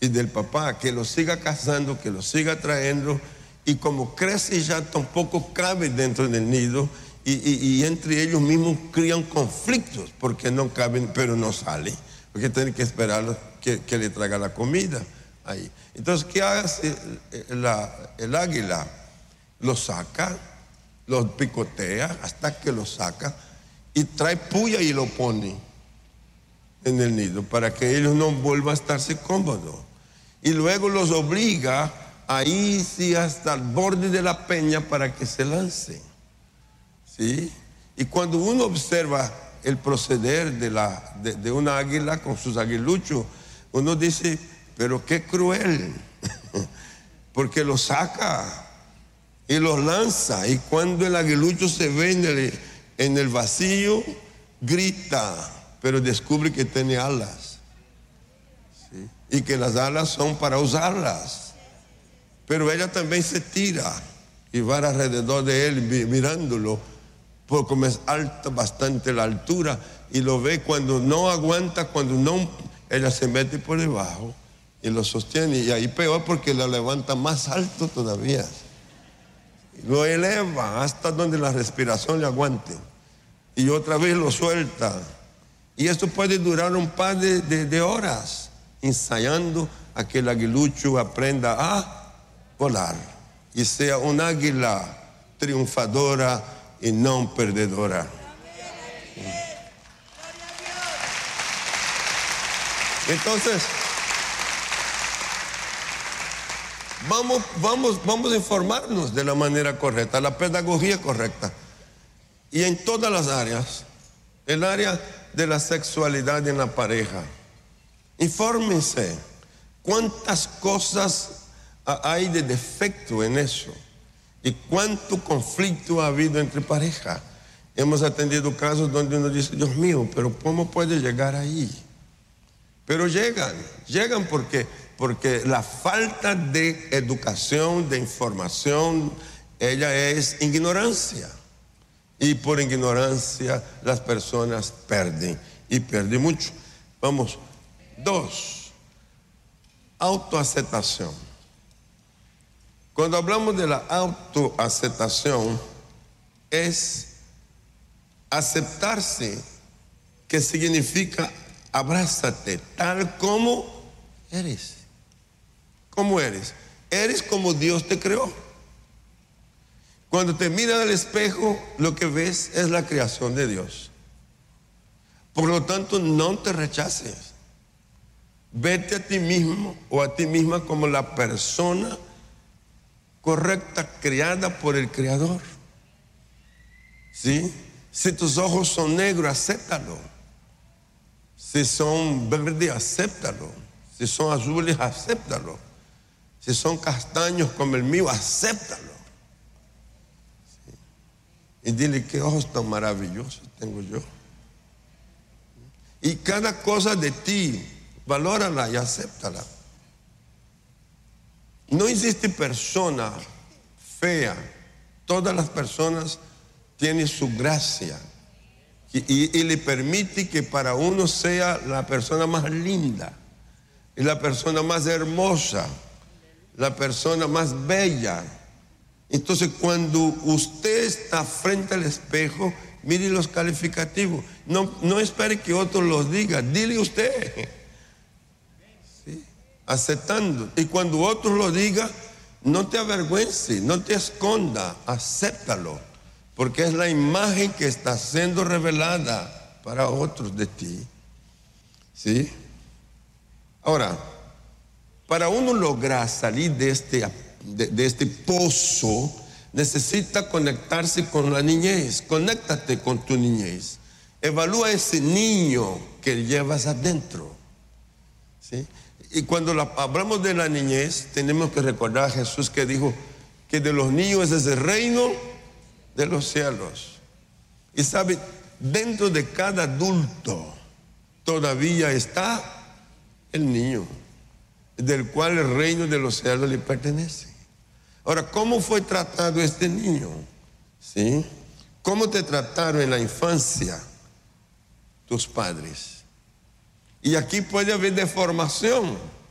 y del papá, que lo siga cazando, que lo siga trayendo, y como crece ya tampoco cabe dentro del nido, y entre ellos mismos crían conflictos, porque no caben, pero no salen, porque tienen que esperar que le traiga la comida ahí. Entonces, ¿qué hace el águila? Lo saca, lo picotea hasta que lo saca, y trae puya y lo pone en el nido para que ellos no vuelvan a estarse cómodos. Y luego los obliga a irse hasta el borde de la peña para que se lancen. ¿Sí? Y cuando uno observa el proceder de una águila con sus aguiluchos, uno dice, pero qué cruel, porque los saca y los lanza, y cuando el aguilucho se ve en el vacío, grita, pero descubre que tiene alas, ¿sí? Y que las alas son para usarlas, pero ella también se tira y va alrededor de él mirándolo, porque como es alta, bastante la altura, y lo ve cuando no aguanta, cuando no, ella se mete por debajo y lo sostiene, y ahí peor porque lo levanta más alto todavía, lo eleva hasta donde la respiración le aguante, y otra vez lo suelta. Y esto puede durar un par de horas, ensayando a que el aguilucho aprenda a volar y sea un águila triunfadora y no perdedora. Entonces, vamos a informarnos de la manera correcta, la pedagogía correcta. Y en todas las áreas, el área de la sexualidad en la pareja, infórmense cuántas cosas hay de defecto en eso y cuánto conflicto ha habido entre pareja. Hemos atendido casos donde uno dice, Dios mío, pero ¿cómo puede llegar ahí? Pero llegan porque la falta de educación, de información, ella es ignorancia. Y por ignorancia las personas pierden, y pierden mucho. Vamos, 2, autoaceptación. Cuando hablamos de la autoaceptación, es aceptarse, que significa abrázate tal como eres. ¿Cómo eres? Eres como Dios te creó. Cuando te miras al espejo, lo que ves es la creación de Dios. Por lo tanto, no te rechaces. Vete a ti mismo o a ti misma como la persona correcta, creada por el Creador. ¿Sí? Si tus ojos son negros, acéptalo. Si son verdes, acéptalo. Si son azules, acéptalo. Si son castaños como el mío, acéptalo. Y dile, qué ojos tan maravillosos tengo yo. Y cada cosa de ti, valórala y acéptala. No existe persona fea. Todas las personas tienen su gracia. Y le permite que para uno sea la persona más linda, y la persona más hermosa, la persona más bella. Entonces, cuando usted está frente al espejo, mire los calificativos. No espere que otros los digan, dile usted. ¿Sí? Aceptando. Y cuando otros lo digan, no te avergüences, no te esconda, acéptalo, porque es la imagen que está siendo revelada para otros de ti. ¿Sí? Ahora, para uno lograr salir de este pozo, necesita conectarse con la niñez. Conéctate con tu niñez. Evalúa ese niño que llevas adentro. ¿Sí? Y cuando hablamos de la niñez, tenemos que recordar a Jesús que dijo que de los niños es el reino de los cielos. Y sabe, dentro de cada adulto todavía está el niño, del cual el reino de los cielos le pertenece. Ahora, ¿cómo fue tratado este niño? ¿Sí? ¿Cómo te trataron en la infancia tus padres? Y aquí puede haber deformación.